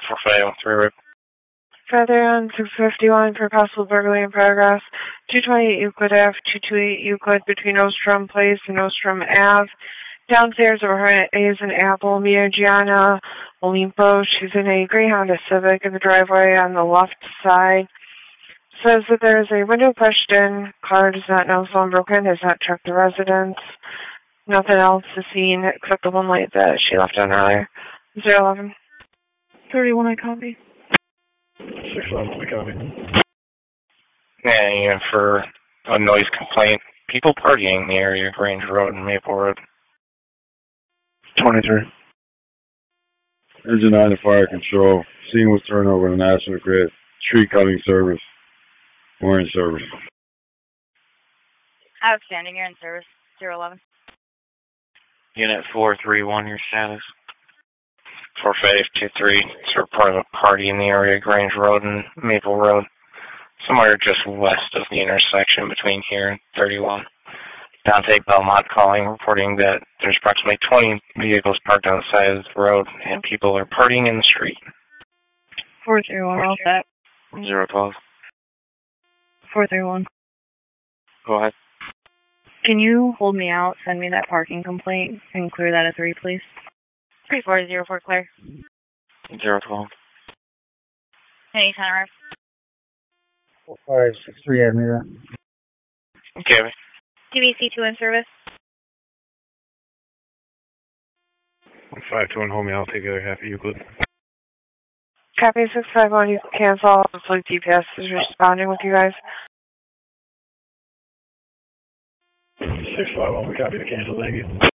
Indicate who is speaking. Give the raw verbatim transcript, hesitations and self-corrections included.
Speaker 1: four five one three Rip.
Speaker 2: Further on six fifty-one for possible burglary in progress. two twenty-eight Euclid Avenue, two twenty-eight Euclid between Ostrom Place and Ostrom Avenue. Downstairs over her is an Apple Mia Gianna Olimpo. She's in a gray Honda Civic in the driveway on the left side. Says that there is a window pushed in. Car does not know phone broken. Has not checked the residence. Nothing else is seen except the one light that she left on earlier. zero eleven. thirty-one, I copy.
Speaker 3: six eleven, I copy.
Speaker 1: And yeah, for a noise complaint, people partying in the area, Grange Road and Maple Road.
Speaker 3: twenty-three.
Speaker 4: Engine nine to fire control. Scene was turned over to National Grid. Tree cutting service. We're in service.
Speaker 5: Outstanding, you're in service. zero eleven.
Speaker 1: Unit four three one, your status. four five two three, sort of part of a party in the area, Grange Road and Maple Road. Somewhere just west of the intersection between here and thirty-one. Dante Belmont calling, reporting that there's approximately twenty vehicles parked on the side of the road and people are partying in the street.
Speaker 2: four three one, all set.
Speaker 1: zero twelve.
Speaker 2: four three one.
Speaker 1: Go ahead.
Speaker 2: Can you hold me out, send me that parking complaint, and clear that at three, please?
Speaker 5: three four zero four, clear.
Speaker 1: zero twelve.
Speaker 5: Any time arrive.
Speaker 6: four five six three, Admira.
Speaker 1: Okay.
Speaker 5: T V C two in service.
Speaker 3: one five two one, hold me, I'll take the other half of Euclid.
Speaker 2: Copy six five one, you can cancel. Looks like D P S is responding with you guys.
Speaker 3: six five one, we copy the cancel, thank you.